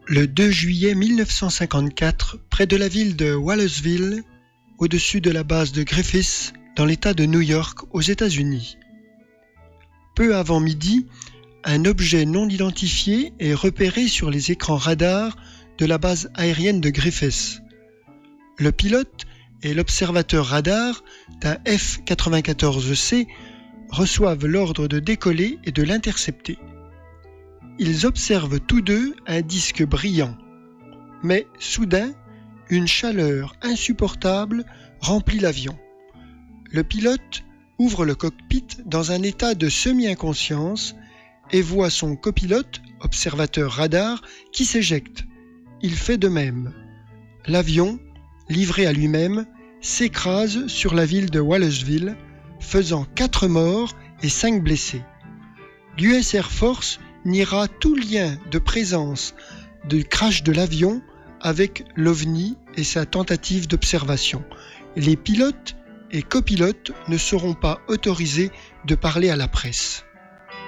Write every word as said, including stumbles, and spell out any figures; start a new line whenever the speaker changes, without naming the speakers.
Le deux juillet mille neuf cent cinquante-quatre, près de la ville de Wallaceville, au-dessus de la base de Griffith, dans l'État de New York, aux États-Unis. Peu avant midi, un objet non identifié est repéré sur les écrans radars de la base aérienne de Griffith. Le pilote et l'observateur radar d'un F quatre-vingt-quatorze C reçoivent l'ordre de décoller et de l'intercepter. Ils observent tous deux un disque brillant. Mais soudain, une chaleur insupportable remplit l'avion. Le pilote ouvre le cockpit dans un état de semi-inconscience et voit son copilote, observateur radar, qui s'éjecte. Il fait de même. L'avion, livré à lui-même, s'écrase sur la ville de Wallaceville, faisant quatre morts et cinq blessés. L'U S Air Force niera tout lien de présence du crash de l'avion avec l'OVNI et sa tentative d'observation. Les pilotes et copilotes ne seront pas autorisés de parler à la presse.